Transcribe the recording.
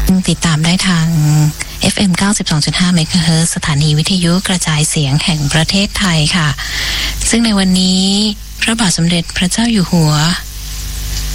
ติดตามได้ทาง FM 92.5 เมกะเฮิรตซ์สถานีวิทยุกระจายเสียงแห่งประเทศไทยค่ะซึ่งในวันนี้พระบาทสมเด็จพระเจ้าอยู่หัว